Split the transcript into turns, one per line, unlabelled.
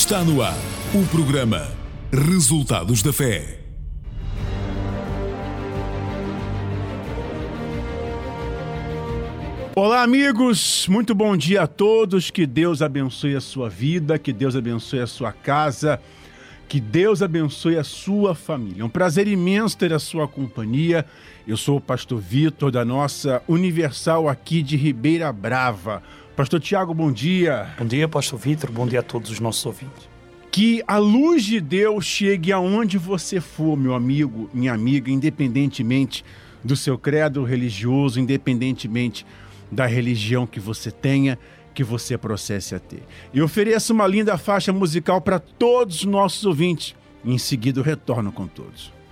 Está no ar o programa Resultados da Fé.
Olá, amigos, muito bom dia a todos, que Deus abençoe a sua vida, que Deus abençoe a sua casa, que Deus abençoe a sua família. É um prazer imenso ter a sua companhia. Eu sou o pastor Vitor, da nossa Universal aqui de Ribeira Brava. Pastor Tiago, bom dia.
Bom dia, pastor Vitor, bom dia a todos os nossos ouvintes.
Que a luz de Deus chegue aonde você for, meu amigo, minha amiga, independentemente do seu credo religioso, independentemente da religião que você tenha, que você processe a ter. E ofereço uma linda faixa musical para todos os nossos ouvintes. Em seguida eu retorno com todos.